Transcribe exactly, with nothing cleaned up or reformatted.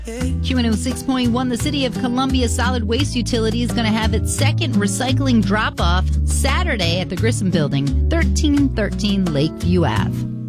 Q one oh six point one, the City of Columbia Solid Waste Utility is going to have its second recycling drop-off Saturday at the Grissom Building, thirteen thirteen Lakeview Avenue.